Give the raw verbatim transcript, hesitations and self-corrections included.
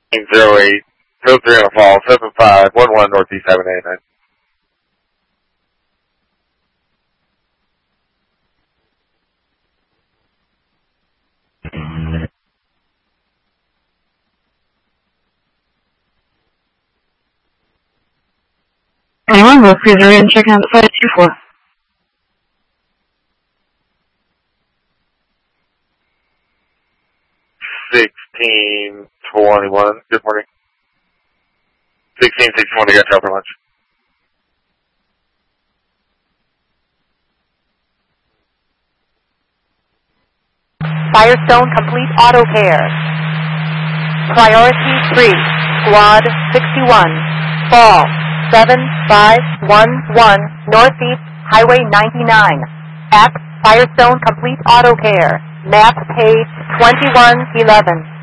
zero eight, code three on the fall, seven five one one Northeast seven eight nine. Anyone will please hurry and check out the five two four. Sixteen twenty-one. Good morning. Sixteen sixty-one to get out for lunch. Firestone Complete Auto Care. Priority three, Squad sixty-one, Fall seven five one one, Northeast Highway ninety-nine. At Firestone Complete Auto Care. Map page twenty-one eleven.